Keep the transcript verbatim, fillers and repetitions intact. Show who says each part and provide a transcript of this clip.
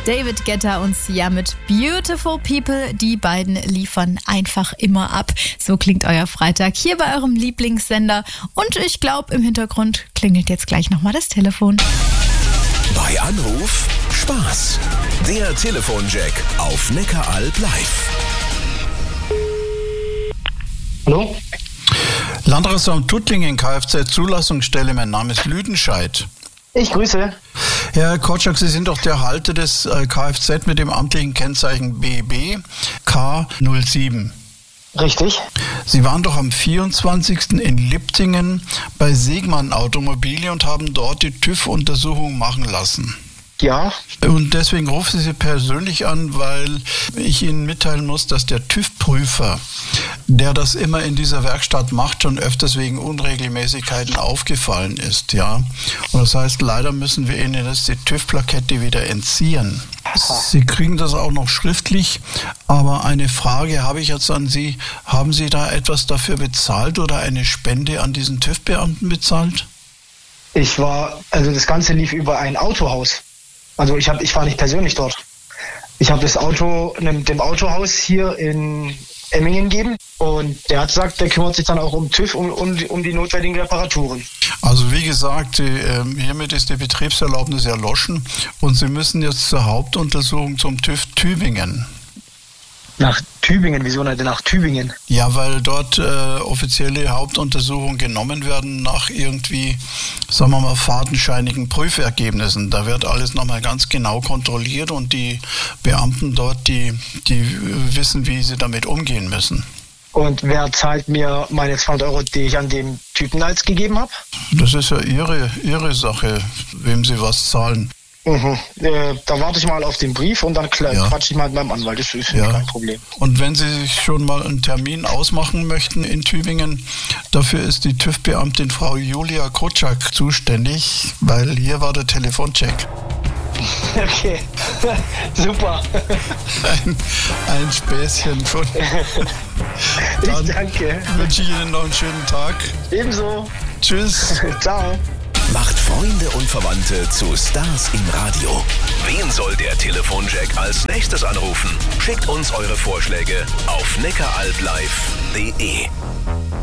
Speaker 1: David Guetta und Sia mit Beautiful People. Die beiden liefern einfach immer ab. So klingt euer Freitag hier bei eurem Lieblingssender. Und ich glaube, im Hintergrund klingelt jetzt gleich nochmal das Telefon.
Speaker 2: Bei Anruf Spaß. Der Telefonjack auf Neckaralb live.
Speaker 3: Hallo?
Speaker 4: Landratsamt Tuttlingen, Kfz-Zulassungsstelle. Mein Name ist Lüdenscheid.
Speaker 3: Ich grüße.
Speaker 4: Herr Korczak, Sie sind doch der Halter des äh, Kfz mit dem amtlichen Kennzeichen B B K null sieben.
Speaker 3: Richtig.
Speaker 4: Sie waren doch am vierundzwanzigsten in Liptingen bei Segmann Automobile und haben dort die TÜV-Untersuchung machen lassen.
Speaker 3: Ja.
Speaker 4: Und deswegen rufe ich Sie persönlich an, weil ich Ihnen mitteilen muss, dass der TÜV-Prüfer, der das immer in dieser Werkstatt macht, schon öfters wegen Unregelmäßigkeiten aufgefallen ist, ja. Und das heißt, leider müssen wir Ihnen jetzt die TÜV-Plakette wieder entziehen. Sie kriegen das auch noch schriftlich, aber eine Frage habe ich jetzt an Sie. Haben Sie da etwas dafür bezahlt oder eine Spende an diesen TÜV-Beamten bezahlt?
Speaker 3: Ich war, also das Ganze lief über ein Autohaus. Also ich, hab, ich war nicht persönlich dort. Ich habe das Auto dem Autohaus hier in Emmingen gegeben und der hat gesagt, der kümmert sich dann auch um TÜV, um, um, um die notwendigen Reparaturen. Also wie gesagt, die, äh, hiermit ist die Betriebserlaubnis erloschen und Sie müssen jetzt zur Hauptuntersuchung zum TÜV Tübingen. Nach Tübingen? Wieso denn nach Tübingen? Ja, weil dort äh, offizielle Hauptuntersuchungen genommen werden nach irgendwie, sagen wir mal, fadenscheinigen Prüfergebnissen. Da wird alles nochmal ganz genau kontrolliert und die Beamten dort, die, die wissen, wie sie damit umgehen müssen. Und wer zahlt mir meine zweihundert Euro, die ich an dem Typen als gegeben habe? Das ist ja Ihre, Ihre Sache, wem Sie was zahlen. Mhm. Äh, da warte ich mal auf den Brief und dann klar, ja. quatsche ich mal mit meinem Anwalt. Das ist ja kein Problem. Und wenn Sie sich schon mal einen Termin ausmachen möchten in Tübingen, dafür ist die TÜV-Beamtin Frau Julia Korczak zuständig, weil hier war der Telefoncheck. Okay, super. Ein, ein Späßchen von. Ich danke. Wünsche ich Ihnen noch einen schönen Tag. Ebenso. Tschüss. Ciao.
Speaker 2: Macht Freunde und Verwandte zu Stars im Radio. Wen soll der Telefonjack als nächstes anrufen? Schickt uns eure Vorschläge auf neckaralblive punkt de.